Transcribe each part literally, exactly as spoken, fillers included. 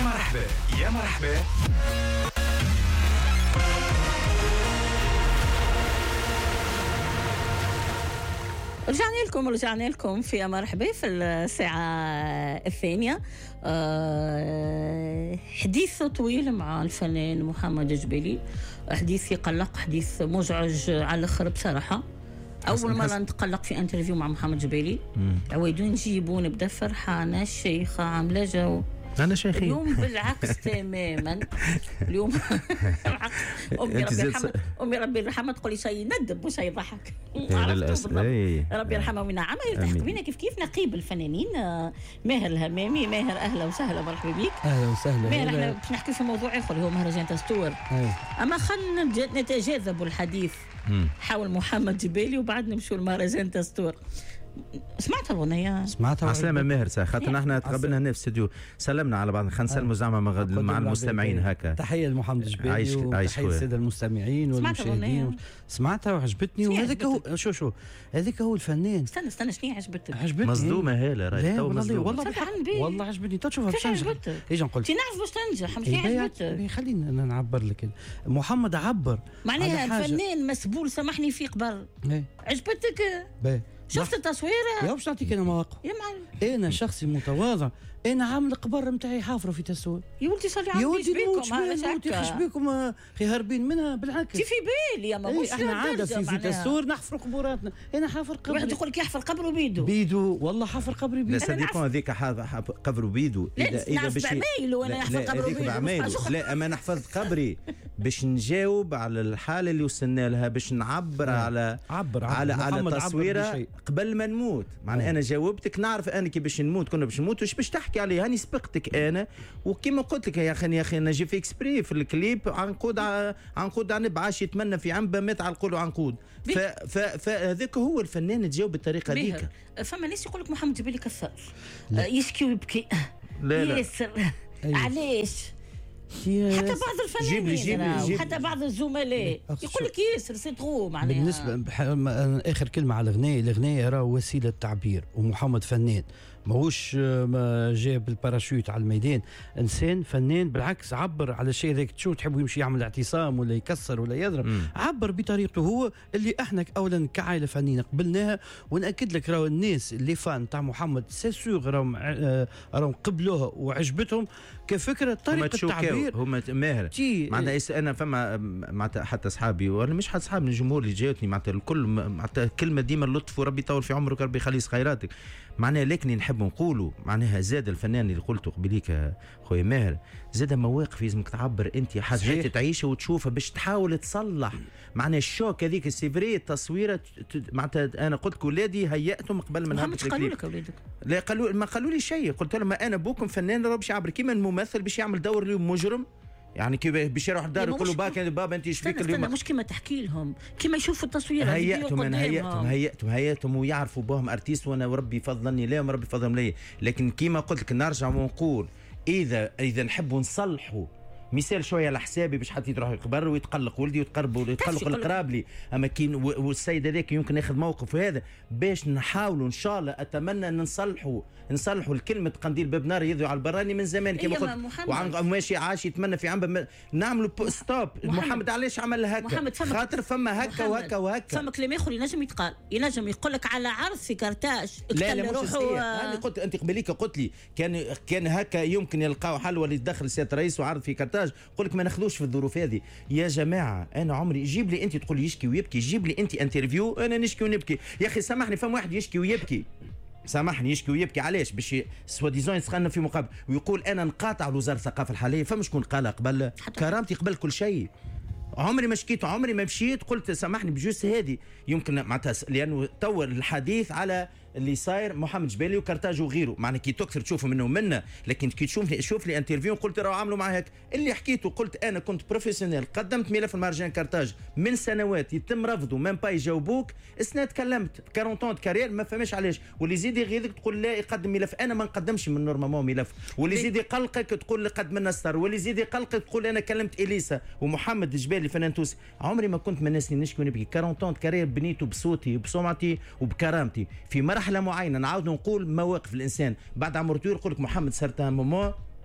مرحبا يا مرحبا. رجعنا لكم رجعنا لكم في مرحبا في الساعة الثانية. أه حديث طويل مع الفنان محمد جبيلي، حديث يقلق، حديث مزعج على الآخر بصراحة. أول مرة نتقلق في انترفيو مع محمد جبيلي، عويدون نجيبون نبدا فرحانة الشيخة عاملة جو. أنا شيخي اليوم بالعكس تماما. اليوم أمي ربي يرحمها أمي ربي يرحمها تقول لي شيء ندب وشيء يضحك. ربي يرحمها وينعمها. يلتحق بينا كيف كيف نقيب الفنانين. ماهر الهمامي. ماهر أهلا وسهلا مرحبا بك. أهلا وسهلا. ماهر احنا باش نحكي في موضوع آخر اللي هو مهرجان تستور. أما خلينا نتجاذب الحديث حول محمد جبيلي وبعد نمشوا لمهرجان تستور. سمعت الأغنية؟ سمعتها. عسلامة ماهر خاطرنا احنا تقابلنا هنا في الاستوديو، سلمنا على بعض، خلينا نسلموا زعما مع المستمعين هكا. تحية لمحمد جبيلي وتحية السادة المستمعين والمشاهدين. سمعتها وعجبتني، وهذاك هو شو شو هذاك هو الفنان. استنى استنى شنو عجبتك؟ عجبتني مصدومة هالة راهي تو مصدومة والله والله عجبتني. تشوفها باش تنجح. ايش نقول؟ انت نعرف باش تنجح مش عجبتك. خلينا نعبر لك. محمد عبر معناها الفنان مسبول، سامحني في قبر. عجبتك؟ باهي شفت التصوير؟ يا باش نعطيك انا مواقف يا معلم. انا شخصي متواضع، انا عامل قبر نتاعي حافره في تسوير. يا ولدي صلي على النبي. يا ولدي خش بيكم اخي هاربين منها بالعكس. في بالي يا ماما احنا عاده في, في تسوير نحفر قبوراتنا. انا حافر قبر. واحد يقول لك يحفر قبره بيدو بيدو والله حافر قبري بيدو. لا صديقون هذيك قبره بيدو. اذا اذا باش بعمايله انا يحفر قبره بيدو. لا اما نحفظ قبري باش نجاوب على الحاله اللي وصلنا لها، باش نعبر على عبر على على تصويره قبل ما نموت. معنى انا جاوبتك نعرف انا كي باش نموت كنا باش نموت، واش باش تحكي عليه. هاني سبقتك انا، وكما قلت لك يا اخي يا اخي انا جي في اكسبري في الكليب عنقود عنقود عنب عاش يتمنى في عنبه مات على القول عنقود. فهذاك هو الفنان تجاوب بالطريقه هذيك. فما ناس يقول لك محمد جبيلي كثر يشكي ويبكي. لا لا ياسر. علاش؟ حتى بعض الفنانين حتى بعض الزملاء يقول لك ياسر سي ترو. معناها بالنسبه اخر كلمه على الغناء، الغناء راه وسيله تعبير، ومحمد فنان ماهوش ما جاب الباراشوت على الميدان، انسان فنان بالعكس عبر على الشيء هذاك. شو تحب يمشي يعمل اعتصام ولا يكسر ولا يضرب، م. عبر بطريقته هو اللي احنا اولا كعائله فنانه قبلناها. وناكد لك راهو الناس اللي فان تاع محمد سي سور راهم راهم قبلوها وعجبتهم كفكره طريقه التعبير. هما ماهر معناتها انا فما معناتها حتى اصحابي ولا مش حتى اصحابي من الجمهور اللي جاوتني معناتها الكل معناتها كلمه ديما اللطف وربي يطول في عمرك ربي يخلي خيراتك. معناها لكن نحب نقولوا معناها زاد الفنان اللي قلته قبليك خويا ماهر، زاد مواقف لازمك تعبر انت حاجات تعيشها وتشوفها باش تحاول تصلح. معناها الشوك هذيك السيفري التصويره معناتها انا قلت لك ولادي هيأتهم قبل ما نهبط. قالوا لك اولادك؟ لا قالوا ما قالوا لي شيء. قلت لهم انا ابوكم فنان راه باش يعبر كيما الممثل باش يعمل دور اليوم مجرم، يعني كي باش يروح الدار يقول له باك بابا انت ايش فيك اليوم. مش كيما تحكي لهم، كيما يشوفوا التصوير هيأتهم انا هيأتهم هيأتهم هيأتهم ويعرفوا بهم ارتيست، وانا وربي يفضلني لهم وربي يفضلهم لي. لكن كيما قلت لك نرجع ونقول اذا اذا نحبوا نصلحوا مثال شويه على حسابي باش حتى يروح يقبر ويتقلق ولدي ويتقرب ويتقلق القراب لي. اما كي والسيد هذاك يمكن ياخذ موقف هذا باش نحاولوا ان شاء الله. اتمنى ان نصلحوا نصلحوا الكلمه قنديل باب نار يضوي على البراني من زمان كما قلت، وعن ماشي عاش يتمنى في عنبه نعملوا ستوب. محمد, محمد علاش عمل هكا؟ خاطر فما هكا وهكا وهكا. فما كلام اخر ينجم يتقال، ينجم يقول لك على عرض في كرتاج. لا لا مش انا قلت انت قبليك قلت لي كان كان هكا يمكن يلقاو حل ولا يتدخل سياده الرئيس وعرض في كرتاج. قل لك ما ناخذوش في الظروف هذه يا جماعه. انا عمري جيب لي انت تقول لي يشكي ويبكي، جيب لي انت انترفيو انا نشكي ونبكي. يا اخي سامحني فما واحد يشكي ويبكي، سامحني يشكي ويبكي علاش؟ باش سوا ديزون يسخن في مقابل ويقول انا نقاطع وزاره الثقافه الحاليه. فما شكون قالها قبل؟ كرامتي قبل كل شيء. عمري ما شكيت عمري ما مشيت قلت سامحني بجوز هذه يمكن معناتها لانه تو الحديث على اللي صاير محمد جبيلي وكرتاج وغيره. معنى كي تكثر تشوفوا منه منا، لكن كي تشوف لي شوف لي انترفيو قلت راهو عملوا معاه هيك. اللي حكيته قلت انا كنت بروفيسيونيل، قدمت ملف المهرجان كرتاج من سنوات يتم رفضه ميم با يجاوبوك. اسنا تكلمت أربعين كارير ما فهمش علاش. واللي يزيد يغيظك تقول لا يقدم ملف. انا ما نقدمش من نورمالمون ملف. واللي يزيد يقلقك تقول لي قد من ستار. واللي يزيد يقلقك تقول انا كلمت اليسا ومحمد جبالي فنان تونسي. عمري ما كنت من الناس اللي نشكي ونبكي. أربعين كارير بنيته بصوتي وبسمعتي وبكرامتي في مرحله معينه. نعاود نقول مواقف الانسان بعد عمرتو يقول لك محمد صرت ان مومون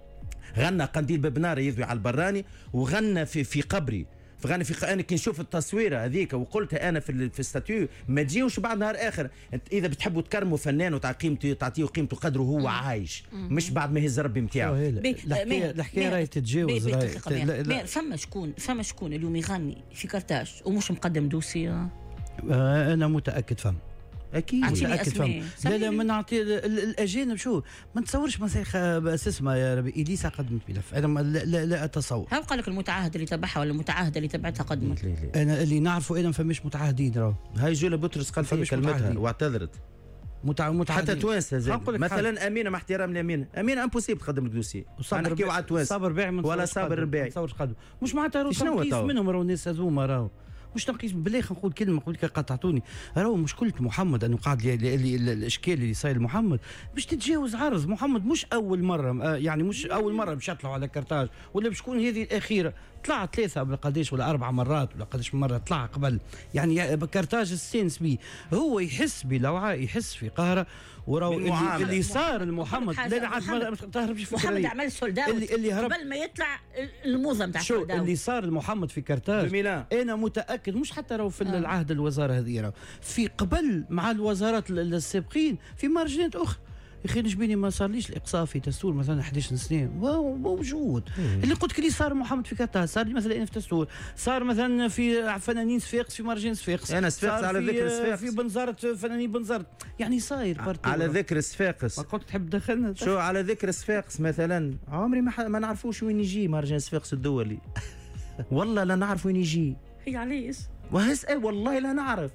غنى قنديل ببنار يضوي على البراني، وغنى في في قبري، فغنى في انا كي نشوف التصويره هذيك وقلتها انا في في الستاتيو، ما تجيوش بعد نهار اخر اذا بتحبوا تكرموا فنان وتعطيه تعطيه قيمته قدره وهو عايش، مش بعد ما يهز ربي نتاعو. الحكايه الحكايه راهي تتجاوز. فما شكون فما شكون اليوم يغني في كرتاج ومش مقدم دوسيه؟ انا متاكد فهم اكيد متاكد فهم. لا لا ما نعطي الاجانب شو ما نتصورش مثلا اسمها يا ربي اليسا قدمت ملف، انا لا, لا, لا اتصور. هل قال لك المتعهد اللي تبعها ولا المتعهده اللي تبعتها قدمت؟ انا اللي نعرفه انا ما فماش متعهدين راهو. هاي جولا بطرس قال في كلمتها واعتذرت. متع... متعهدين حتى توانسه مثلا امينه مع احترام لامينه، امينه امبوسيبل تقدم لك دوسي. نحكيو على توانسه صابر رباعي ولا صابر رباعي مش معناتها راهو تنقيس منهم راهو الناس هذوما راهو مش تنقيس. بالله نقول كلمه نقول لك قطعتوني، راهو مشكله محمد انه قاعد اللي اللي الاشكال اللي صاير محمد باش تتجاوز عرض محمد. مش اول مره يعني مش اول مره مشات له على كرتاج ولا باش تكون هذه الاخيره. طلع ثلاثه ولا قداش ولا اربع مرات ولا قداش مره طلع قبل يعني كرتاج السينس بيه. هو يحس بلوعه يحس في قهره وراو اللي, اللي صار المحمد لا لا عاد ما تهربش في محمد عمل سولداوت اللي, اللي هرب قبل ما يطلع الموضه نتاع شو اللي صار المحمد في كرتاج. انا متاكد مش حتى راهو في آه. العهد الوزاره هذه راهو في قبل مع الوزارات السابقين في مارجنات اخرى. يا اخي نجبيني ما صارليش الاقصاء في دستور مثلا احد عشر سنه موجود. اللي قلت لك اللي صار محمد في كرتاج صار لي مثلا في دستور، صار مثلا في فنانين صفاقس في مارجين صفاقس. انا صفاقس على ذكر صفاقس في بنزرت فنانين بنزرت يعني صاير على ذكر صفاقس. ما قلت تحب دخلنا شو على ذكر صفاقس مثلا عمري ما ما نعرفوش وين يجي مارجين صفاقس الدولي. والله لا نعرف وين يجي. هي علاش؟ وهس اي والله لا نعرف.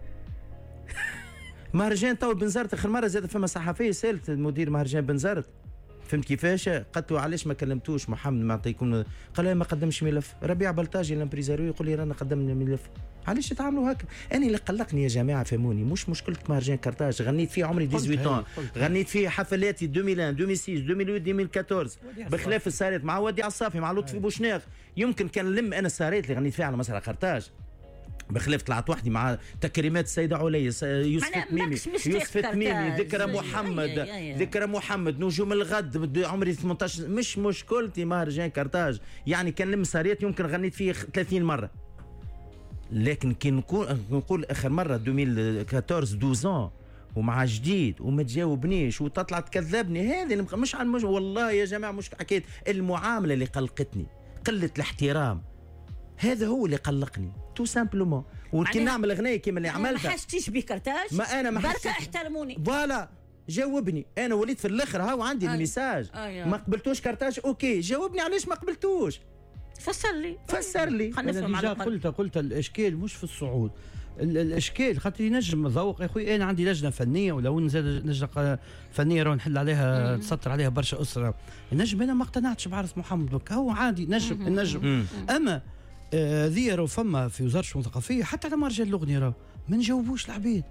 مهرجان تو بنزرت اخر مره زاد فما صحفيه سالت مدير مهرجان بنزرت فهمت كيفاش؟ قلت له علاش ما كلمتوش محمد ما يكون قال لي ما قدمش ملف. ربيع بلطاجي الامبريزاريو يقول لي رانا قدمنا ملف. علاش تتعاملوا هكا؟ انا اللي قلقني يا جماعه فهموني مش مشكلتك مهرجان كرتاج غنيت فيه عمري ثمانية عشر غنيت فيه حفلاتي ألفين وواحد ألفين وستة ألفين وثمانية ألفين وأربعطاش بخلاف السارات مع وديع الصافي مع لطفي بوشناق يمكن كان لم انا السارات اللي غنيت فيها على مسرح كرتاج بخلاف طلعت وحدي مع تكريمات السيده عليا يوسف تميمي يوسف تميمي ذكرى محمد ذكرى محمد نجوم الغد عمري ثمانية عشر مش مشكلتي مهرجان كرتاج يعني كان لم ساريات يمكن غنيت فيه ثلاثين مره. لكن كي نقول نقول اخر مره ألفين وأربعطاش اثنا عشر ومع جديد وما تجاوبنيش وتطلع تكذبني هذه مش عن مش والله يا جماعه مش حكيت المعامله اللي قلقتني قله الاحترام هذا هو اللي قلقني تو سامبلومون. وكي نعمل اغنيه كيما اللي عملتها ما حاجتيش بكرتاج ما انا ما بركه احترموني فوالا جاوبني. انا وليت في الاخر هاو عندي آه. الميساج آه. ما قبلتوش كرتاج اوكي جاوبني علاش ما قبلتوش فسر لي فسر لي. انا قلت قلت الاشكال مش في الصعود الاشكال خاطر ينجم ذوق يا اخوي. انا عندي لجنه فنيه ولو نزاد لجنه فنيه راه نحل عليها تسطر عليها برشا اسره. النجم انا ما اقتنعتش بعرس محمد بك هو عادي نجم النجم. اما ذي راه فما في وزاره الشؤون الثقافيه حتى على مهرجان الاغنيه راه ما نجاوبوش العبيد.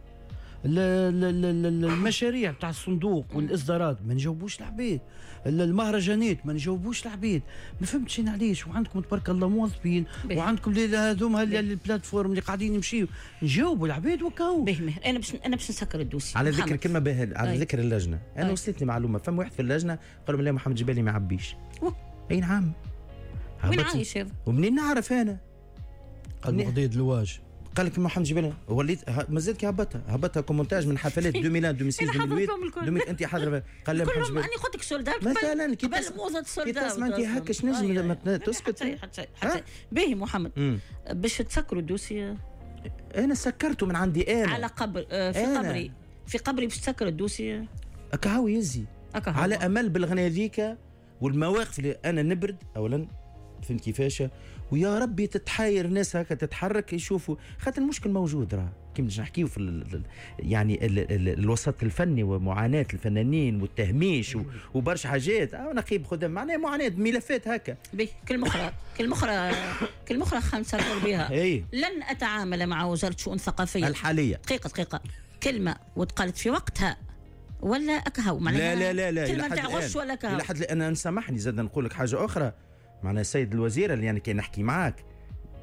المشاريع تاع الصندوق والاصدارات ما نجاوبوش العبيد. المهرجانات ما نجاوبوش العبيد. ما فهمتش انا علاش. وعندكم تبارك الله موظفين وعندكم هذوما البلاتفورم اللي قاعدين يمشيو نجاوبوا العبيد وكاو. انا باش انا باش نسكر الدوسي على ذكر كلمه باهل على أي. ذكر اللجنه انا وصلتني معلومه فما واحد في اللجنه قالوا لا محمد جبالي ما يعبيش. اي نعم وين عايش هذا؟ ومنين نعرف انا؟ قال قضيه الواج قال لك محمد جبالي وليت مازال كي هبطها هبطها كومونتاج من حفلات ألفين وواحد ألفين وستة ألفين وثمانية انت حاضر قال لي محمد جبالي انا قلت لك سولدات مثلا كي قبل موضه سولدات كي تسمع انت هكاش نجم تسكت حتى باهي محمد باش تسكروا الدوسي. انا سكرته من عندي انا على قبر في قبري في قبري باش تسكر الدوسي اكاهو يزي على امل بالغنيه ذيك والمواقف اللي انا نبرد اولا فهمت كيفاش ويا ربي تتحاير ناس هكا تتحرك يشوفوا خاطر المشكل موجود راه كيما نحكيو في ال يعني ال ال الوسط الفني ومعاناه الفنانين والتهميش وبرشا حاجات او نقيب خدام معناها معاناه ملفات هكا. كلمه اخرى كلمه اخرى كلمه اخرى خمسه بها إيه؟ لن اتعامل مع وزاره الشؤون الثقافيه الحاليه دقيقه دقيقه كلمه وتقالت في وقتها ولا اكهو معناها لا لا لا لا كلمه نتاع غش ولا كهو. لحد انا نسامحني زاد نقول لك حاجه اخرى معناها السيد الوزير اللي يعني كي نحكي معاك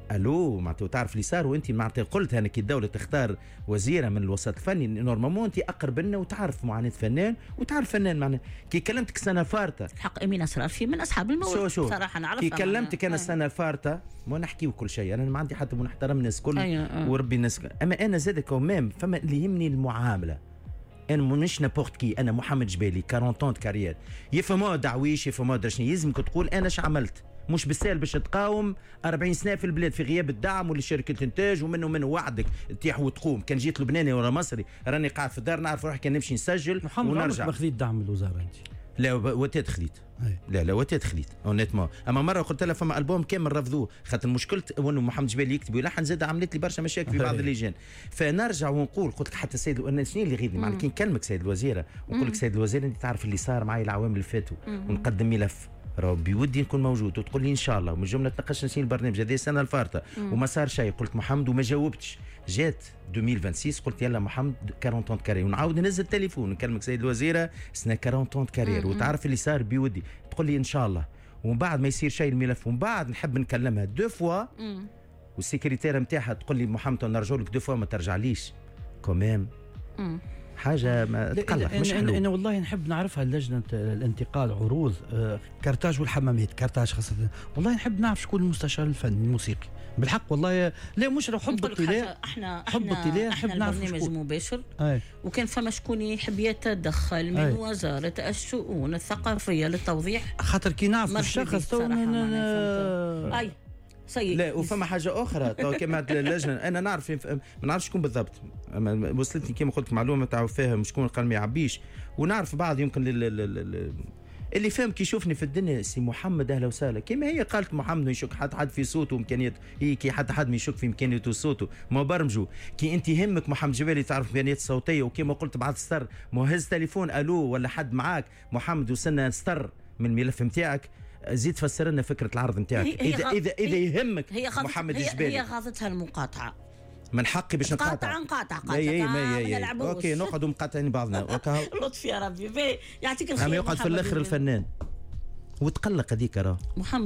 الو معناتها تعرف اللي صار، وانت معناتها قلت انا كي الدوله تختار وزيره من الوسط الفني نورمالمون انت اقرب لنا وتعرف معاناه فنان وتعرف فنان معناها. كي كلمتك سنه فارته الحق امين اسرار في من اصحاب الموضوع صراحه نعرفها. كي كلمتك انا سنه فارته ما نحكيو كل شيء، انا ما عندي حتى نحترم الناس كل أيوة. وربي الناس، اما انا زاد كومام فما اللي يهمني المعامله. انا مش نابورت كي، انا محمد جبالي أربعين طون كارير، يفهموا دعويش يفهموا درشني، يلزمك تقول انا اش عملت، مش بالسهل باش تقاوم أربعين سنه في البلاد في غياب الدعم ولا شركه الانتاج ومنه ومنه وعدك تيح وتقوم. كان جيت لبناني ولا مصري راني قاعد في الدار نعرف روحي كان نمشي نسجل ونرجع. ما خذيت دعم الوزاره انت؟ لا وتات خليت، لا لا وتات خليت اونيتمون. اما مره قلت لها فما البوم كامل رفضوه خاطر مشكله انه محمد جبالي يكتب ويلحن زاد عملت لي برشا مشاكل في بعض اللجان. فنرجع ونقول قلت لك حتى سيد انا شنو اللي غيرني معناتها كي نكلمك سيد الوزيره ونقول لك سيد الوزيره انت تعرف اللي صار معي العوام اللي فاتوا ونقدم ملف ربي ودي نكون موجود وتقول لي ان شاء الله، ومن جمله تناقشنا نسين البرنامج هذه السنه الفارطه وما صار شيء. قلت محمد وما جاوبتش، جات ألفين وستة وعشرين قلت يلا محمد أربعين طون كارير ونعاود ننزل التليفون نكلمك سيد الوزيره سنه أربعين طون كارير وتعرف اللي صار بودي، تقول لي ان شاء الله. ومن بعد ما يصير شيء الملف ومن بعد نحب نكلمها دو فوا والسيكريتير نتاعها تقول لي محمد نرجع لك دو فوا ما ترجعليش كومام حاجه ما تقلق مش حلو. انا والله نحب نعرفها لجنه الانتقال عروض كرتاج والحمامات، كرتاج خاصه والله نحب نعرف شكون المستشار الفني الموسيقي بالحق والله. لا مش حب الطلاء، احنا حب الطلاء نحب نعرف برنامج شكون. مباشر أي. وكان فما شكون يحب يتدخل من أي. وزاره الشؤون الثقافيه للتوضيح، خاطر كي نعرف الشخص تو اي سيء. لا وفما حاجه اخرى تو كما اللجنه انا نعرف ما نعرفش شكون بالضبط، وصلتني كما قلت معلومه تاع فاهم شكون قال ما يعبيش، ونعرف بعض يمكن لل اللي فهم كي يشوفني في الدنيا سي محمد اهلا وسهلا كما هي قالت محمد ما يشك حد حد في صوته وامكانياته، هي كي حتى حد ما يشك في امكانياته صوته ما برمجوا. كي انت يهمك محمد جبالي تعرف امكانيات صوتيه وكما قلت بعد ستر مهز تليفون الو ولا حد معاك محمد وسنا ستر من الملف نتاعك زيد فسر لنا فكره العرض نتاعك اذا اذا اذا يهمك هي محمد هي الجبالي. هي غاضتها المقاطعه من حقي باش نقاطع قاطع نقاطع قاطع اي اي ما اوكي نقعدوا مقاطعين بعضنا لطف يا ربي يعطيك الخير. عم يقعد في الاخر الفنان وتقلق هذيك راه محمد